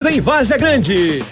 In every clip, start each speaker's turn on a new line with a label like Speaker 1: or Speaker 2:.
Speaker 1: em Várzea Grande.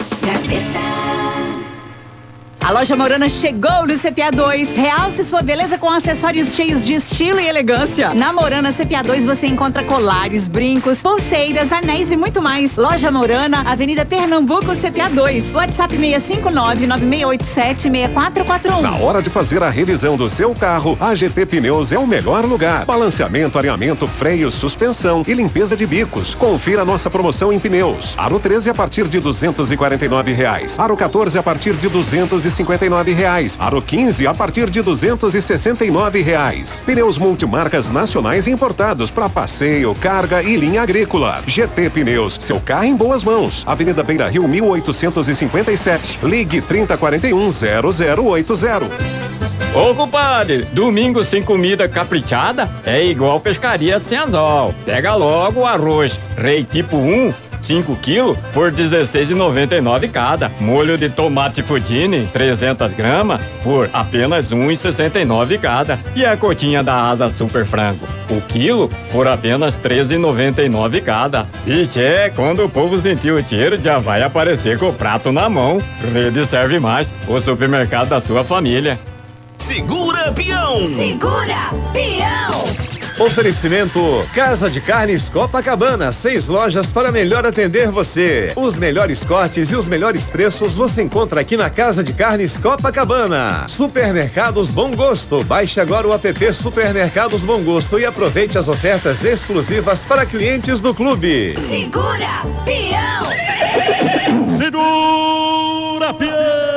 Speaker 2: A loja Morana chegou no CPA 2. Realce sua beleza com acessórios cheios de estilo e elegância. Na Morana CPA 2 você encontra colares, brincos, pulseiras, anéis e muito mais. Loja Morana, Avenida Pernambuco, CPA 2. WhatsApp 659-9687-6441.
Speaker 3: Na hora de fazer a revisão do seu carro, a GT Pneus é o melhor lugar. Balanceamento, alinhamento, freio, suspensão e limpeza de bicos. Confira nossa promoção em pneus. Aro 13 a partir de R$249. Aro 14 a partir de R$259. Aro 15 a partir de R$269. Pneus multimarcas nacionais importados para passeio, carga e linha agrícola. GT Pneus, seu carro em boas mãos. Avenida Beira Rio 1857. Ligue 3041-0080.
Speaker 4: Ô, compadre, domingo sem comida caprichada é igual pescaria sem anzol. Pega logo o arroz Rei tipo 1, 5 quilos por R$16,99 cada. Molho de tomate Fudine, 300 gramas, por apenas R$1,69 cada. E a cotinha da Asa Super Frango, o quilo, por apenas R$13,99 cada. Ixi, quando o povo sentir o cheiro, já vai aparecer com o prato na mão. Rede Serve Mais, o supermercado da sua família.
Speaker 5: Segura, peão!
Speaker 2: Segura, peão!
Speaker 1: Oferecimento Casa de Carnes Copacabana, 6 lojas para melhor atender você. Os melhores cortes e os melhores preços você encontra aqui na Casa de Carnes Copacabana. Supermercados Bom Gosto, baixe agora o app Supermercados Bom Gosto e aproveite as ofertas exclusivas para clientes do clube.
Speaker 2: Segura, peão!
Speaker 5: Segura, peão!